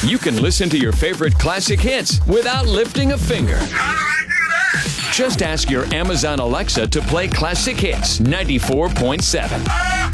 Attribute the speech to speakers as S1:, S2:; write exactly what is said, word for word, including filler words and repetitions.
S1: You can listen to your favorite classic hits without lifting a finger. Just ask your Amazon Alexa to play Classic Hits ninety-four point seven.